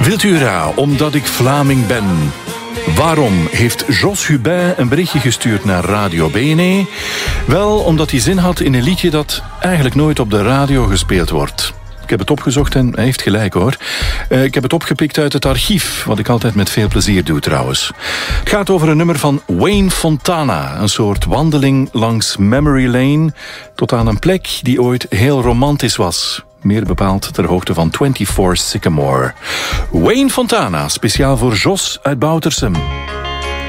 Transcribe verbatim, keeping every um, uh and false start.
Wilt u raden, omdat ik Vlaming ben? Waarom heeft Jos Hubin een berichtje gestuurd naar Radio B N E? Wel, omdat hij zin had in een liedje dat eigenlijk nooit op de radio gespeeld wordt. Ik heb het opgezocht en hij heeft gelijk hoor. Uh, ik heb het opgepikt uit het archief, wat ik altijd met veel plezier doe trouwens. Het gaat over een nummer van Wayne Fontana. Een soort wandeling langs Memory Lane tot aan een plek die ooit heel romantisch was. Meer bepaald ter hoogte van vierentwintig Sycamore. Wayne Fontana, speciaal voor Jos uit Boutersem.